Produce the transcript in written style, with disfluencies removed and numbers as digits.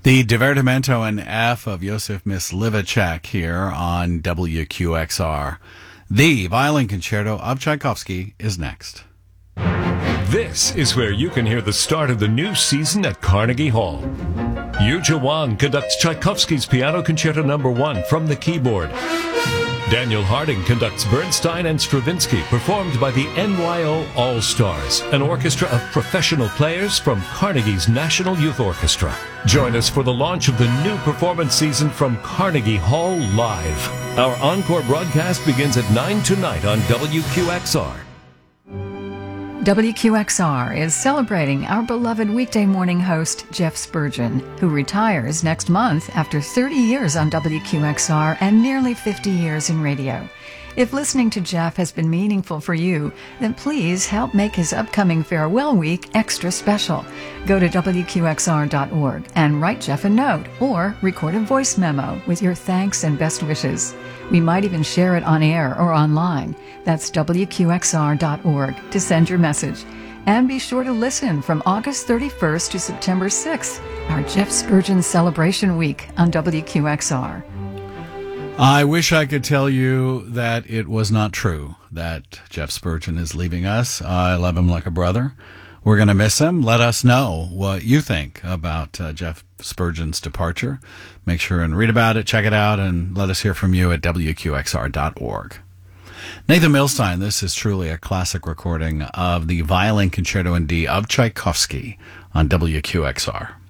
The Divertimento in F of Joseph Myslivacek here on WQXR. The Violin Concerto of Tchaikovsky is next. This is where you can hear the start of the new season at Carnegie Hall. Yuzha Wang conducts Tchaikovsky's Piano Concerto No. 1 from the keyboard. Daniel Harding conducts Bernstein and Stravinsky, performed by the NYO All-Stars, an orchestra of professional players from Carnegie's National Youth Orchestra. Join us for the launch of the new performance season from Carnegie Hall Live. Our encore broadcast begins at 9 tonight on WQXR. WQXR is celebrating our beloved weekday morning host, Jeff Spurgeon, who retires next month after 30 years on WQXR and nearly 50 years in radio. If listening to Jeff has been meaningful for you, then please help make his upcoming farewell week extra special. Go to WQXR.org and write Jeff a note or record a voice memo with your thanks and best wishes. We might even share it on air or online. That's WQXR.org to send your message. And be sure to listen from August 31st to September 6th, our Jeff Spurgeon Celebration Week on WQXR. I wish I could tell you that it was not true that Jeff Spurgeon is leaving us. I love him like a brother. We're going to miss him. Let us know what you think about Jeff Spurgeon's departure. Make sure and read about it, check it out, and let us hear from you at WQXR.org. Nathan Milstein, this is truly a classic recording of the Violin Concerto in D of Tchaikovsky on WQXR.